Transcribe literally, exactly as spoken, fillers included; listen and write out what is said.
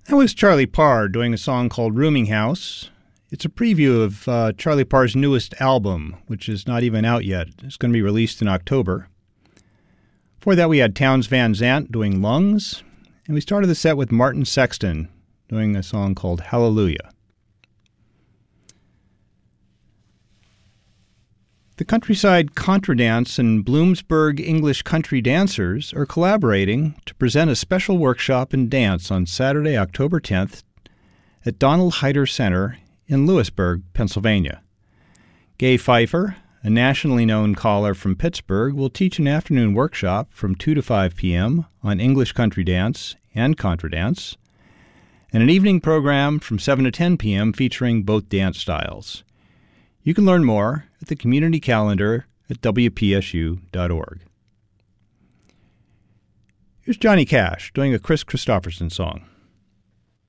That was Charlie Parr doing a song called Rooming House. It's a preview of uh, Charlie Parr's newest album, which is not even out yet. It's going to be released in October. Before that, we had Townes Van Zandt doing Lungs, and we started the set with Martin Sexton doing a song called Hallelujah. The Countryside Contradance and Bloomsburg English Country Dancers are collaborating to present a special workshop in dance on Saturday, October tenth at Donald Hyder Center in Lewisburg, Pennsylvania. Gay Pfeiffer, a nationally known caller from Pittsburgh, will teach an afternoon workshop from two to five p.m. on English country dance and contradance, and an evening program from seven to ten p.m. featuring both dance styles. You can learn more at the community calendar at w p s u dot org. Here's Johnny Cash doing a Chris Christopherson song.